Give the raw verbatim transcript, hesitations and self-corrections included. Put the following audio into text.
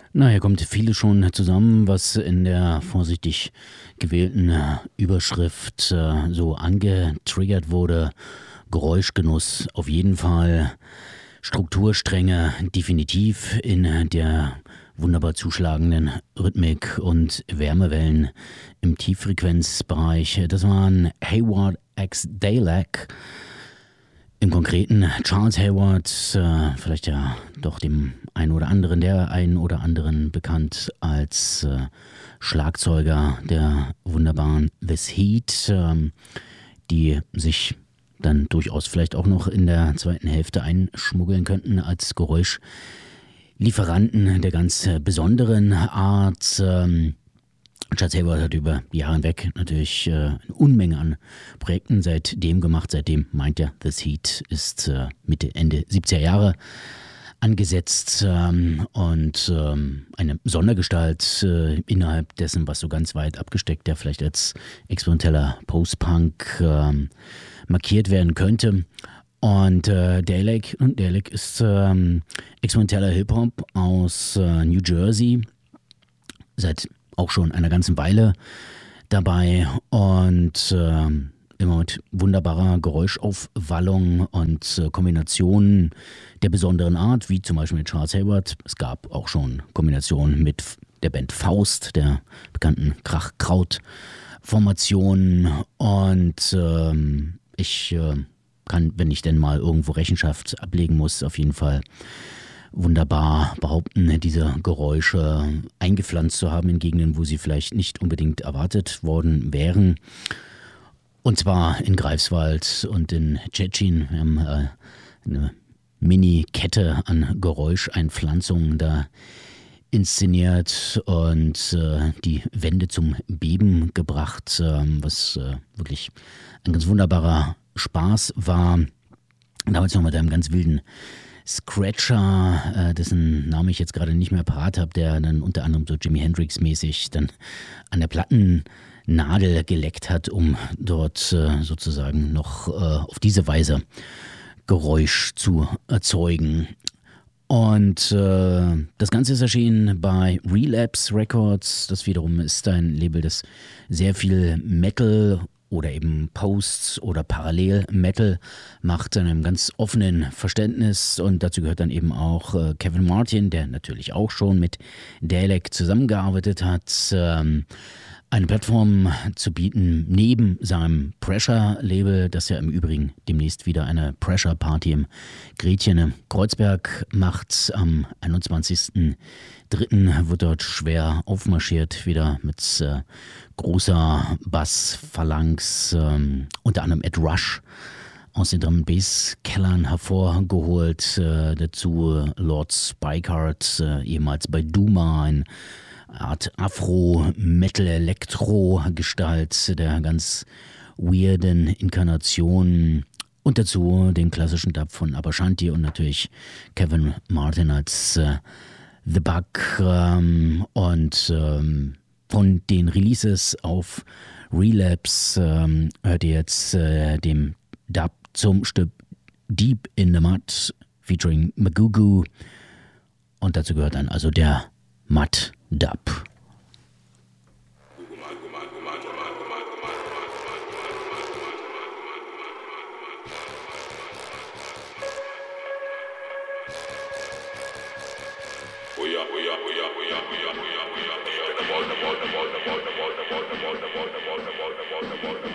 Na, hier kommt vieles schon zusammen, was in der vorsichtig gewählten äh, Überschrift äh, so angetriggert wurde. Geräuschgenuss auf jeden Fall, Strukturstränge definitiv in äh, der wunderbar zuschlagenden Rhythmik und Wärmewellen im Tieffrequenzbereich. Das waren Hayward X Dalek. Im Konkreten Charles Hayward, äh, vielleicht ja doch dem einen oder anderen, der einen oder anderen bekannt als äh, Schlagzeuger der wunderbaren This Heat, ähm, die sich dann durchaus vielleicht auch noch in der zweiten Hälfte einschmuggeln könnten als Geräuschlieferanten der ganz besonderen Art. Ähm, Charles Hayward hat über die Jahre hinweg natürlich äh, eine Unmenge an Projekten seitdem gemacht. Seitdem meint er, This Heat ist äh, Mitte, Ende siebziger Jahre angesetzt ähm, und ähm, eine Sondergestalt äh, innerhalb dessen, was so ganz weit abgesteckt, der vielleicht als experimenteller Post-Punk ähm, markiert werden könnte. Und äh, Dalek, Dalek ist ähm, experimenteller Hip-Hop aus äh, New Jersey, seit auch schon einer ganzen Weile dabei und äh, immer mit wunderbarer Geräuschaufwallung und äh, Kombinationen der besonderen Art, wie zum Beispiel mit Charles Hayward. Es gab auch schon Kombinationen mit der Band Faust, der bekannten Krach-Kraut-Formation und ähm, ich äh, kann, wenn ich denn mal irgendwo Rechenschaft ablegen muss, auf jeden Fall wunderbar behaupten, diese Geräusche eingepflanzt zu haben in Gegenden, wo sie vielleicht nicht unbedingt erwartet worden wären. Und zwar in Greifswald und in Tschetschen. Wir haben äh, eine Mini-Kette an Geräuscheinpflanzungen da inszeniert und äh, die Wände zum Beben gebracht, äh, was äh, wirklich ein ganz wunderbarer Spaß war. Damals noch mit einem ganz wilden Scratcher, äh, dessen Namen ich jetzt gerade nicht mehr parat habe, der dann unter anderem so Jimi Hendrix-mäßig dann an der Plattennadel geleckt hat, um dort äh, sozusagen noch äh, auf diese Weise Geräusch zu erzeugen. Und äh, das Ganze ist erschienen bei Relapse Records. Das wiederum ist ein Label, das sehr viel Metal oder eben Posts oder Parallel-Metal macht, in einem ganz offenen Verständnis. Und dazu gehört dann eben auch äh, Kevin Martin, der natürlich auch schon mit Dalek zusammengearbeitet hat, ähm, eine Plattform zu bieten neben seinem Pressure-Label, das ja im Übrigen demnächst wieder eine Pressure-Party im Gretchen im Kreuzberg macht. Am einundzwanzigsten dritten wird dort schwer aufmarschiert, wieder mit äh, großer Bass-Phalanx, ähm, unter anderem Ed Rush aus den Drum-Bass-Kellern hervorgeholt. Äh, dazu Lord Spikeheart, äh, ehemals bei Duma, ein Art Afro-Metal-Elektro-Gestalt der ganz weirden Inkarnation. Und dazu den klassischen Dub von Abashanti und natürlich Kevin Martin als äh, The Bug. Ähm, und ähm, von den Releases auf Relapse ähm, hört ihr jetzt äh, dem Dub zum Stück Deep in the Mud featuring Magugu. Und dazu gehört dann also der Mud Dub. Boy,